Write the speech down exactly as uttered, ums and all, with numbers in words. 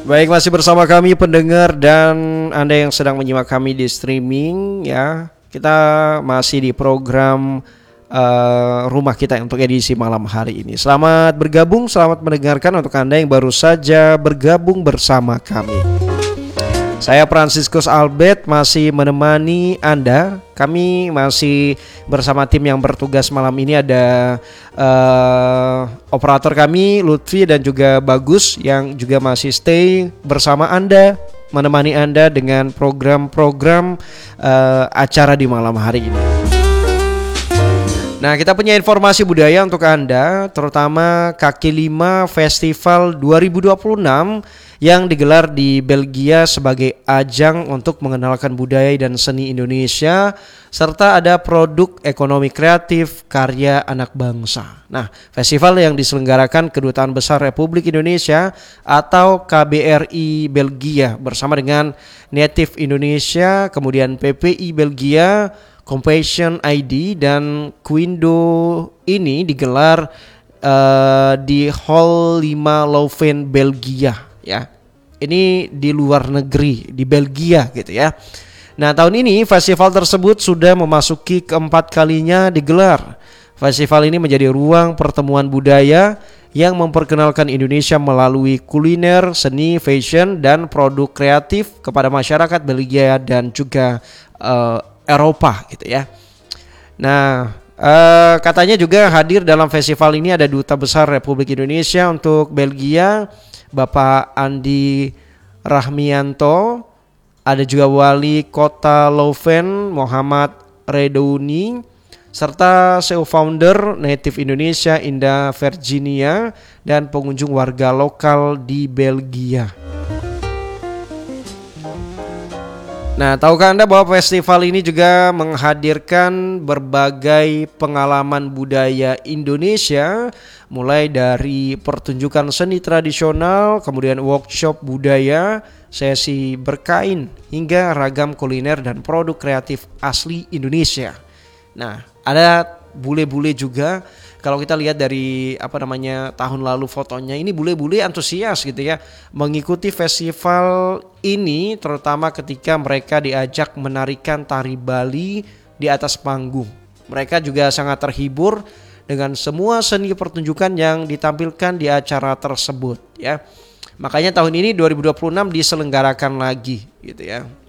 Baik, masih bersama kami pendengar dan Anda yang sedang menyimak kami di streaming ya. Kita masih di program uh, rumah kita untuk edisi malam hari ini. Selamat bergabung, selamat mendengarkan untuk Anda yang baru saja bergabung bersama kami. Saya Franciscus Albert masih menemani Anda. Kami masih bersama tim yang bertugas malam ini. Ada uh, operator kami Lutfi dan juga Bagus yang juga masih stay bersama Anda, menemani Anda dengan program-program uh, acara di malam hari ini. Nah, kita punya informasi budaya untuk Anda, terutama Kaki Lima Festival dua ribu dua puluh enam yang digelar di Belgia sebagai ajang untuk mengenalkan budaya dan seni Indonesia, serta ada produk ekonomi kreatif karya anak bangsa. Nah, festival yang diselenggarakan Kedutaan Besar Republik Indonesia atau K B R I Belgia bersama dengan Native Indonesia, kemudian P P I Belgia, Compassion I D dan Quindo ini digelar uh, di Hall lima Leuven, Belgia ya. Ini di luar negeri, di Belgia gitu ya. Nah, tahun ini festival tersebut sudah memasuki keempat kalinya digelar. Festival ini menjadi ruang pertemuan budaya yang memperkenalkan Indonesia melalui kuliner, seni, fashion, dan produk kreatif kepada masyarakat Belgia dan juga uh, Eropa gitu ya. Nah, uh, katanya juga hadir dalam festival ini ada Duta Besar Republik Indonesia untuk Belgia, Bapak Andi Rahmianto, ada juga Wali Kota Leuven Muhammad Redouni, serta C E O founder Native Indonesia Indah Virginia dan pengunjung warga lokal di Belgia. Nah, tahukah Anda bahwa festival ini juga menghadirkan berbagai pengalaman budaya Indonesia, mulai dari pertunjukan seni tradisional, kemudian workshop budaya, sesi berkain, hingga ragam kuliner dan produk kreatif asli Indonesia. Nah, ada bule-bule juga. Kalau kita lihat dari apa namanya tahun lalu fotonya, ini bule-bule antusias gitu ya mengikuti festival ini, terutama ketika mereka diajak menarikan tari Bali di atas panggung. Mereka juga sangat terhibur dengan semua seni pertunjukan yang ditampilkan di acara tersebut ya. Makanya tahun ini dua ribu dua puluh enam diselenggarakan lagi gitu ya.